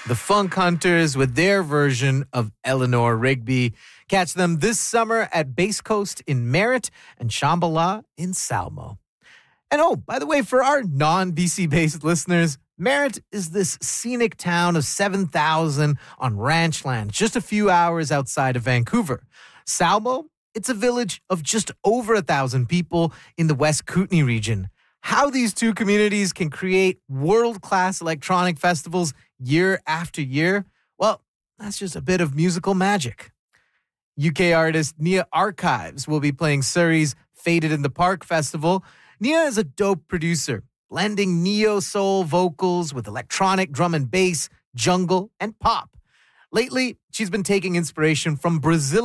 The Funk Hunters with their version of Eleanor Rigby. Catch them this summer at Bass Coast in Merritt and Shambhala in Salmo. And oh, by the way, for our non-BC-based listeners, Merritt is this scenic town of 7,000 on ranch land, just a few hours outside of Vancouver. Salmo, it's a village of just over 1,000 people in the West Kootenay region. How these two communities can create world-class electronic festivals year after year, well, that's just a bit of musical magic. UK artist Nia Archives will be playing Surrey's Faded in the Park Festival. Nia is a dope producer, blending neo-soul vocals with electronic drum and bass, jungle, and pop. Lately, she's been taking inspiration from Brazilian